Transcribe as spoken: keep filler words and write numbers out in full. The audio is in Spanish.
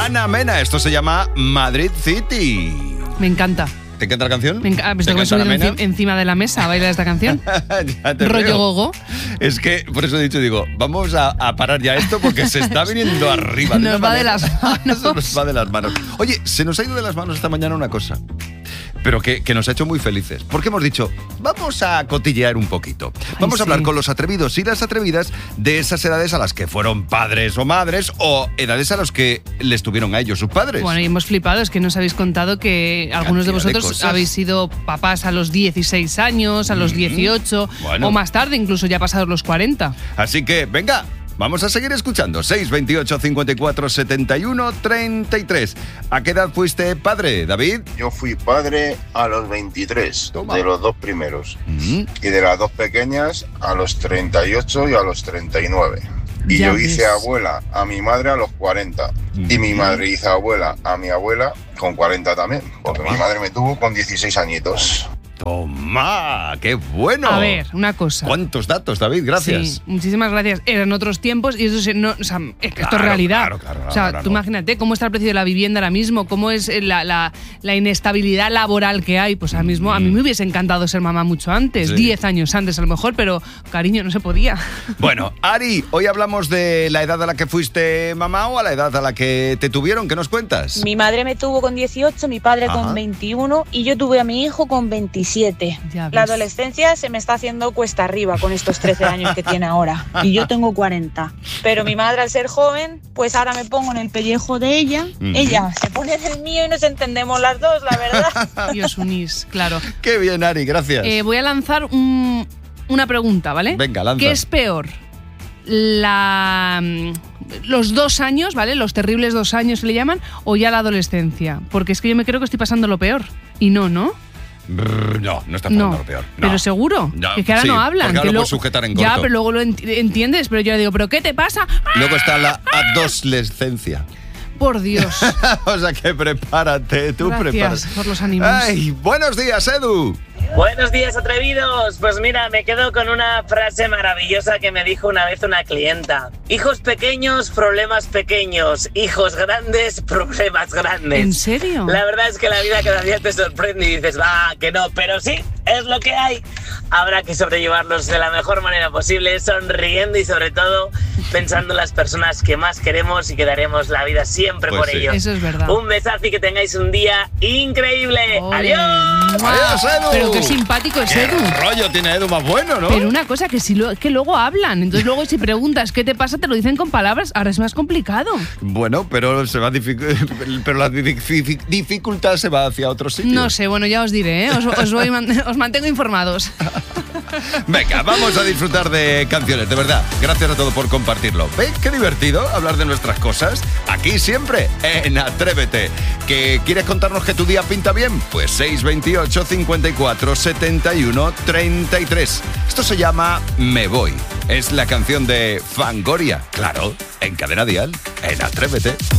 Ana Mena. Esto se llama Madrid City. Me encanta. ¿Te encanta la canción? Me encanta. ¿Te estoy subido enci- encima de la mesa a bailar esta canción? Ya te Rollo veo. gogo. Es que, por eso he dicho, digo, vamos a, a parar ya esto porque se está viniendo arriba. De Nos una va de manera- las manos. Se nos va de las manos. Oye, se nos ha ido de las manos esta mañana una cosa, pero que, que nos ha hecho muy felices. Porque hemos dicho, vamos a cotillear un poquito. Vamos Ay, a hablar sí. con los atrevidos y las atrevidas de esas edades a las que fueron padres o madres o edades a las que les tuvieron a ellos sus padres. Bueno, y hemos flipado, es que nos habéis contado que algunos de Cantidad de vosotros cosas. habéis sido papás a los dieciséis años, a los dieciocho, Bueno. o más tarde, incluso ya pasados los cuarenta. Así que, venga, vamos a seguir escuchando. seis veintiocho, cincuenta y cuatro, setenta y uno, treinta y tres. ¿A qué edad fuiste padre, David? Yo fui padre a los veintitrés, Toma. de los dos primeros. Mm. Y de las dos pequeñas a los treinta y ocho y a los treinta y nueve. Y Ya yo ves. hice abuela a mi madre a los cuarenta. Y mi madre hizo abuela a mi abuela con cuarenta también. Porque mi madre me tuvo con dieciséis añitos. ¡Toma! ¡Qué bueno! A ver, una cosa. ¿Cuántos datos, David? Gracias. Sí, muchísimas gracias. Eran otros tiempos y eso se- no, o sea, es que esto Claro, es realidad. claro, claro, o sea, ahora tú no. imagínate cómo está el precio de la vivienda ahora mismo, cómo es la, la- la inestabilidad laboral que hay. Pues ahora mismo a mí me hubiese encantado ser mamá mucho antes, Sí. diez años antes a lo mejor, pero cariño, no se podía. Bueno, Ari, hoy hablamos de la edad a la que fuiste mamá o a la edad a la que te tuvieron. ¿Qué nos cuentas? Mi madre me tuvo con dieciocho, mi padre Ajá. con veintiuno y yo tuve a mi hijo con veintisiete. Ya La ves. adolescencia se me está haciendo cuesta arriba con estos trece años que tiene ahora. Y yo tengo cuarenta. Pero mi madre, al ser joven, pues ahora me pongo en el pellejo de ella. Ujú. Ella se pone del mío y nos entendemos las dos, la verdad. Y os unís, claro. Qué bien, Ari, gracias. Eh, voy a lanzar un- una pregunta, ¿vale? Venga, lanza. ¿Qué es peor? La, mm, los dos años, ¿vale? Los terribles dos años se le llaman, o ya la adolescencia. Porque es que yo me creo que estoy pasando lo peor. Y no, ¿no? Brr, no, no está pasando No. lo peor. No. Pero seguro. No, que, que ahora sí, no hablan. porque ahora que lo luego- puedes sujetar en Ya, corto. pero luego lo enti- entiendes. Pero yo le digo, ¿pero qué te pasa? ¡Ah! Luego está la adolescencia. Por Dios. O sea que prepárate, tú Gracias prepárate. por los ánimos. Ay, buenos días, Edu. Buenos días, atrevidos. Pues mira, me quedo con una frase maravillosa que me dijo una vez una clienta. Hijos pequeños, problemas pequeños. Hijos grandes, problemas grandes. ¿En serio? La verdad es que la vida cada día te sorprende y dices, va, que no, pero sí, es lo que hay. Habrá que sobrellevarlos de la mejor manera posible, sonriendo y sobre todo pensando en las personas que más queremos y que daremos la vida siempre Pues por sí. ellos. Eso es verdad. Un besazo y que tengáis un día increíble. Ole. ¡Adiós! Adiós, Edu. Pero qué simpático es ¿Qué Edu. rollo tiene Edu más bueno, no? Pero una cosa que si lo, que luego hablan, entonces luego si preguntas qué te pasa te lo dicen con palabras, ahora es más complicado. Bueno, pero se va dificu- pero la dific- dificultad se va hacia otro sitio. No sé, bueno, ya os diré, ¿eh? os, os voy man- os mantengo informados. Venga, vamos a disfrutar de canciones, de verdad. Gracias a todos por compartirlo. ¿Veis qué divertido hablar de nuestras cosas? Aquí siempre, en Atrévete. ¿Que quieres contarnos que tu día pinta bien? Pues seis veintiocho, cincuenta y cuatro, setenta y uno, treinta y tres. Esto se llama Me Voy. Es la canción de Fangoria. Claro, en Cadena Dial, en Atrévete.